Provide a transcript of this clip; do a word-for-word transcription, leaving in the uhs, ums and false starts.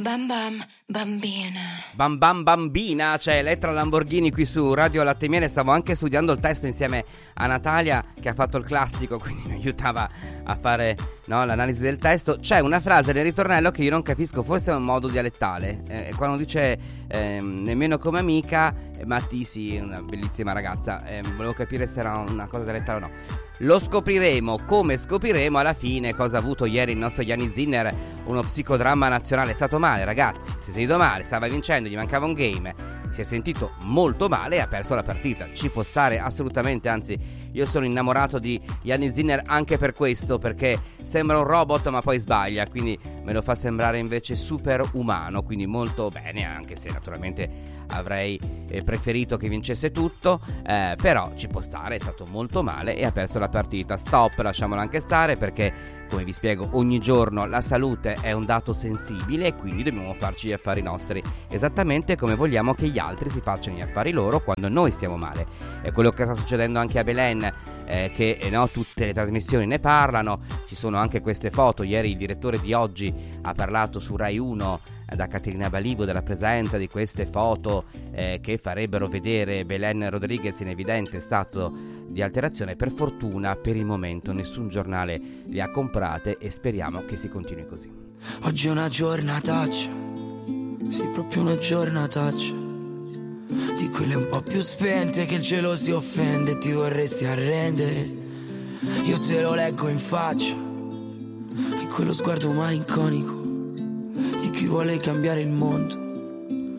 Bam bam bambina. Bam bam bambina, cioè Elettra Lamborghini qui su Radio Latte e Miele. Stavo anche studiando il testo insieme a Natalia, che ha fatto il classico, quindi mi aiutava a fare, no, l'analisi del testo. C'è una frase del ritornello che io non capisco, forse è un modo dialettale, eh, quando dice eh, nemmeno come amica, eh, Matti sì, una bellissima ragazza, eh, volevo capire se era una cosa dialettale o no. Lo scopriremo, come scopriremo alla fine cosa ha avuto ieri il nostro Gianni Zinner, uno psicodramma nazionale. È stato male, ragazzi, si è sentito male, stava vincendo, gli mancava un game, si è sentito molto male e ha perso la partita. Ci può stare assolutamente, anzi io sono innamorato di Gianni Zinner anche per questo, perché sembra un robot ma poi sbaglia, quindi me lo fa sembrare invece super umano, quindi molto bene, anche se naturalmente avrei eh, preferito che vincesse tutto, eh, però ci può stare, è stato molto male e ha perso la partita. Stop, lasciamolo anche stare, perché come vi spiego ogni giorno la salute è un dato sensibile e quindi dobbiamo farci gli affari nostri esattamente come vogliamo che gli altri si facciano gli affari loro quando noi stiamo male. È quello che sta succedendo anche a Belen, eh, che eh, no, tutte le trasmissioni ne parlano, ci sono anche queste foto. Ieri il direttore di Oggi ha parlato su Rai uno eh, da Caterina Balivo della presenza di queste foto eh, che farebbero vedere Belen Rodriguez in evidente stato di alterazione. Per fortuna per il momento nessun giornale le ha comprate e speriamo che si continui così. Oggi è una giornataccia, sì, proprio una giornataccia, di quelle un po' più spente che il cielo si offende e ti vorresti arrendere. Io te lo leggo in faccia, in quello sguardo malinconico di chi vuole cambiare il mondo